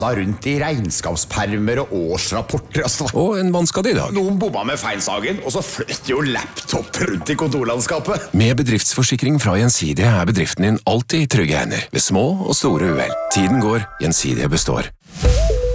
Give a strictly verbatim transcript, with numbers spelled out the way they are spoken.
rundt i regnskapspermer og årsrapporter. Altså. Og en vannskade i dag. Noen bomma med feilsagen, og så flytter jo laptop rundt i kontorlandskapet. Med bedriftsforsikring fra Gjensidige er bedriften din alltid i trygge hender, ved små og store uhell. Tiden går, Gjensidige består.